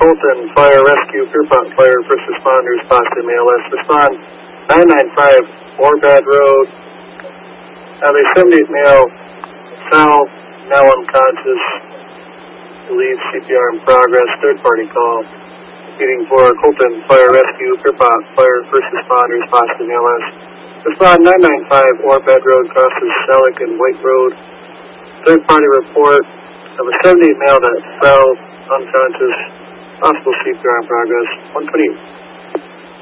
Colton Fire Rescue, Pierpont Fire, first responders, positive ALS. Respond 995 Orbad Road. Have a 78 male, south, now unconscious. Believe CPR in progress. Third party call. Repeating for Colton Fire Rescue, Pierpont Fire, first responders, positive ALS. Respond 995 Orbad Road, crosses Selleck and White Road. Third party report of a 78 male that fell unconscious. Possible CPR in progress. 128.